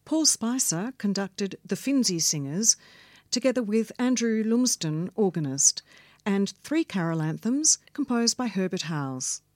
Paul Spicer conducted the Finzi Singers, together with Andrew Lumsden, organist, and 3 carol anthems composed by Herbert Howes.